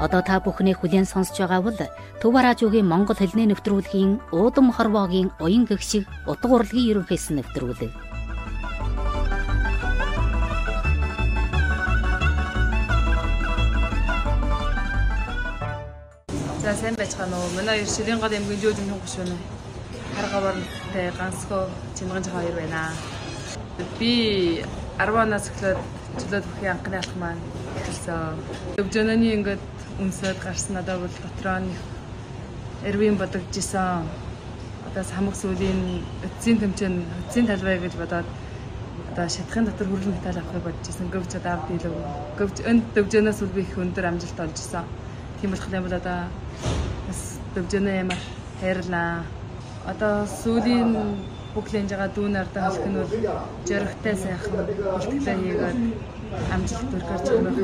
Одоо та бүхний хүлээн сонсож байгаа бол Төв радиогийн Монгол хэлний нэвтрүүлгийн Уудам хорвоогийн уян гэгшиг утга урлагийн ерөнхийсэн нэвтрүүлэг. За сайн байцгаана уу. Манай Ширийн гол эмгэн жөөжин хугаш байна. Харгавартай Гансхоо Чингэнж хоёр байна. Би 10 оноос эхлээд чөлөөт бүхий анхны алах маань эхэлсэн. Өвжөнөний ингээд өмсөд гарсан надад бол дотроо нь эрвийн бодогдчихсан. Одоо самх сүлийн эцсийн тэмцээн эцсийн талбай гэж бодоод одоо шатхын дотор хүрэл металл авахыг бодчихсон. Гөвч одоо дийлээ. Гөвч энд өвжөнөөс үл би их өндөр амжилт олж исэн. Тийм болох юм бол одоо бас өвжөнөө ямар хайрлаа. Одоо сүлийн бүхлэнж байгаа дүүн ардаа хэлэх нь бол жөрөгтэй сайхан бэлтгэлээ хийгээд амжилт төрөхөөр